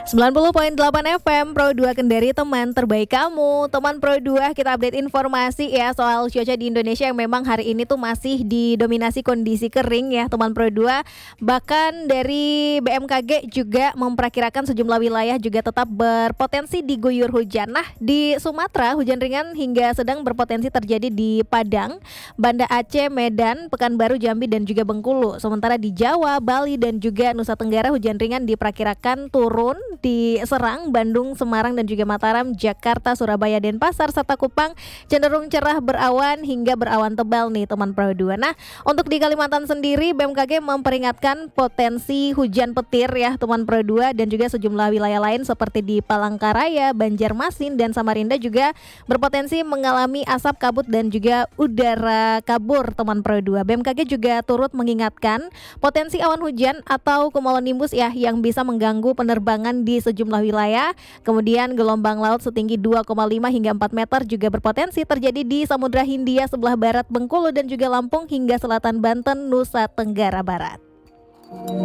90,8 FM Pro 2 Kendari, teman terbaik kamu. Teman Pro 2, kita update informasi ya soal cuaca di Indonesia yang memang hari ini tuh masih didominasi kondisi kering ya teman Pro 2. Bahkan dari BMKG juga memperkirakan sejumlah wilayah juga tetap berpotensi diguyur hujan. Nah, di Sumatera hujan ringan hingga sedang berpotensi terjadi di Padang, Banda Aceh, Medan, Pekanbaru, Jambi dan juga Bengkulu. Sementara di Jawa, Bali dan juga Nusa Tenggara hujan ringan diperkirakan turun di Serang, Bandung, Semarang dan juga Mataram, Jakarta, Surabaya, Denpasar serta Kupang cenderung cerah berawan hingga berawan tebal nih teman Pro 2. Nah, untuk di Kalimantan sendiri BMKG memperingatkan potensi hujan petir ya teman Pro 2 dan juga sejumlah wilayah lain seperti di Palangkaraya, Banjarmasin dan Samarinda juga berpotensi mengalami asap kabut dan juga udara kabur teman Pro 2. BMKG juga turut mengingatkan potensi awan hujan atau cumulonimbus ya yang bisa mengganggu penerbangan di sejumlah wilayah. Kemudian gelombang laut setinggi 2,5 hingga 4 meter juga berpotensi terjadi di Samudra Hindia sebelah barat Bengkulu dan juga Lampung hingga selatan Banten, Nusa Tenggara Barat.